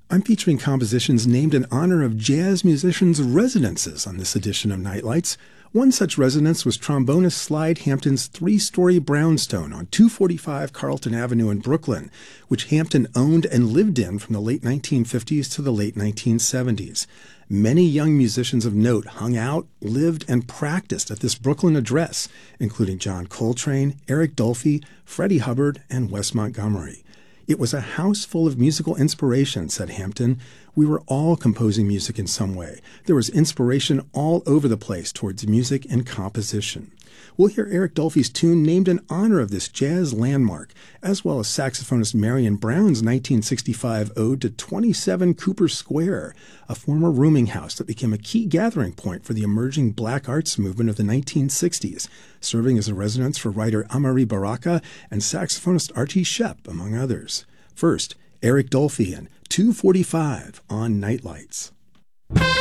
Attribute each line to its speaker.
Speaker 1: I'm featuring compositions named in honor of jazz musicians' residences on this edition of Nightlights. One such residence was trombonist Slide Hampton's three-story brownstone on 245 Carlton Avenue in Brooklyn, which Hampton owned and lived in from the late 1950s to the late 1970s. Many young musicians of note hung out, lived, and practiced at this Brooklyn address, including John Coltrane, Eric Dolphy, Freddie Hubbard, and Wes Montgomery. It was a house full of musical inspiration, said Hampton. We were all composing music in some way. There was inspiration all over the place towards music and composition. We'll hear Eric Dolphy's tune named in honor of this jazz landmark, as well as saxophonist Marion Brown's 1965 ode to 27 Cooper Square, a former rooming house that became a key gathering point for the emerging black arts movement of the 1960s, serving as a residence for writer Amari Baraka and saxophonist Archie Shepp, among others. First, Eric Dolphy and 245 on Nightlights.